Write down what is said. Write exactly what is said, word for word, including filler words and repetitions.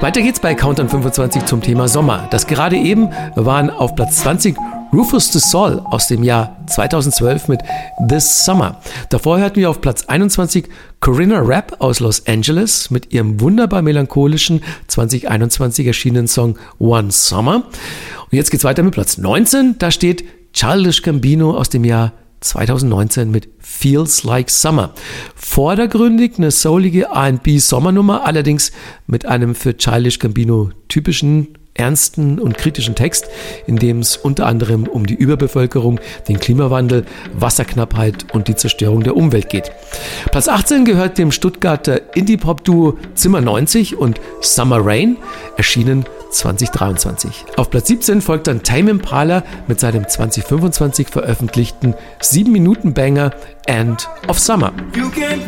Weiter geht's bei Countdown fünfundzwanzig zum Thema Sommer. Das gerade eben waren auf Platz zwanzig Rufus Du Sol aus dem Jahr zweitausendzwölf mit This Summer. Davor hörten wir auf Platz einundzwanzig Corinna Rapp aus Los Angeles mit ihrem wunderbar melancholischen zwanzig einundzwanzig erschienenen Song One Summer. Und jetzt geht's weiter mit Platz neunzehn. Da steht Childish Gambino aus dem Jahr zweitausendneunzehn mit Feels Like Summer. Vordergründig eine soulige R and B-Sommernummer, allerdings mit einem für Childish Gambino typischen, ernsten und kritischen Text, in dem es unter anderem um die Überbevölkerung, den Klimawandel, Wasserknappheit und die Zerstörung der Umwelt geht. Platz achtzehn gehört dem Stuttgarter Indie-Pop-Duo Zimmer neunzig und Summer Rain, erschienen zwanzig dreiundzwanzig. Auf Platz siebzehn folgt dann Tame Impala mit seinem zwanzig fünfundzwanzig veröffentlichten sieben Minuten Banger End of Summer.